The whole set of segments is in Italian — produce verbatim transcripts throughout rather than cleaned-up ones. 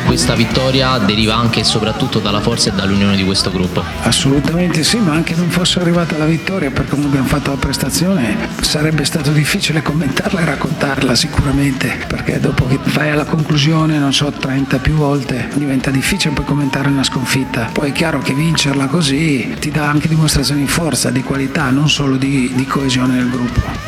questa vittoria deriva anche e soprattutto dalla forza e dall'unione di questo gruppo. Assolutamente sì, ma anche non fosse arrivata la vittoria, per come abbiamo fatto la prestazione sarebbe stato difficile commentarla e raccontarla sicuramente, perché dopo che vai alla conclusione, non so, trenta più volte, diventa difficile poi commentare una sconfitta. Poi è chiaro che vincerla così ti dà anche dimostrazioni di forza, di qualità, non solo di, di coesione del gruppo.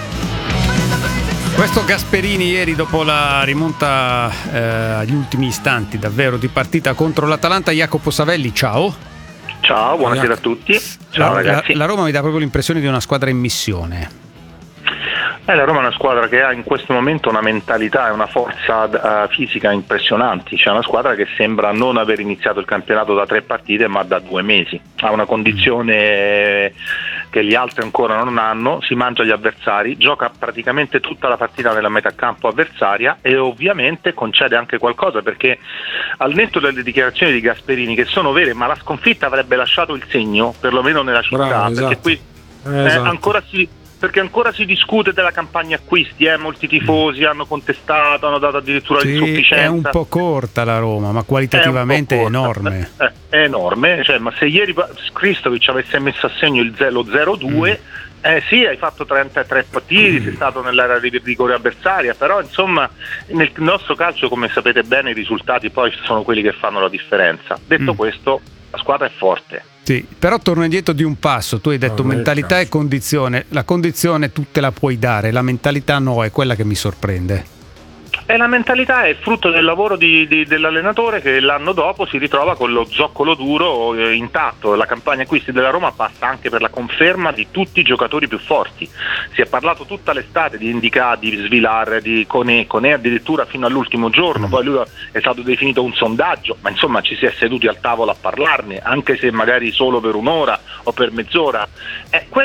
Questo Gasperini ieri dopo la rimonta eh, agli ultimi istanti davvero di partita contro l'Atalanta. Jacopo Savelli, ciao. Ciao, buonasera a tutti. Ciao la, ragazzi. La, la Roma mi dà proprio l'impressione di una squadra in missione. Eh, la Roma è una squadra che ha in questo momento una mentalità e una forza uh, fisica impressionanti. C'è una squadra che sembra non aver iniziato il campionato da tre partite ma da due mesi. Ha una condizione che gli altri ancora non hanno, si mangia gli avversari, gioca praticamente tutta la partita nella metà campo avversaria e ovviamente concede anche qualcosa, perché al netto delle dichiarazioni di Gasperini, che sono vere, ma la sconfitta avrebbe lasciato il segno perlomeno nella città. Bravo, perché esatto. qui eh, esatto. eh, ancora si perché ancora si discute della campagna acquisti, eh? Molti tifosi hanno contestato, hanno dato addirittura Sì, l'insufficienza. è un po' corta la Roma, ma qualitativamente è, è enorme. Eh, è enorme, cioè, ma se ieri Kristovic avesse messo a segno il zero due, mm. eh sì, hai fatto trentatré partiti, mm. sei stato nell'area di rigore avversaria, però insomma nel nostro calcio, come sapete bene, i risultati poi sono quelli che fanno la differenza. Detto mm. questo, la squadra è forte. Sì, però torno indietro di un passo. Tu hai detto no, mentalità e condizione. La condizione tu te la puoi dare, la mentalità no, è quella che mi sorprende. E la mentalità è frutto del lavoro di, di, dell'allenatore, che l'anno dopo si ritrova con lo zoccolo duro eh, intatto. La campagna acquisti della Roma passa anche per la conferma di tutti i giocatori più forti. Si è parlato tutta l'estate di Indica, di Svilar, di Koné, Koné addirittura fino all'ultimo giorno, poi lui è stato definito un sondaggio, ma insomma ci si è seduti al tavolo a parlarne, anche se magari solo per un'ora o per mezz'ora. Eh,